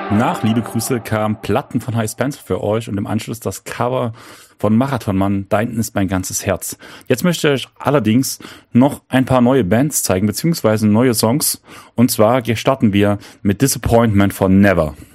Nach Liebe Grüße kam Platten von High Spencer für euch und im Anschluss das Cover von Marathonmann, Da hinten ist mein ganzes Herz. Jetzt möchte ich euch allerdings noch ein paar neue Bands zeigen, beziehungsweise neue Songs. Und zwar starten wir mit Disappointment von Never.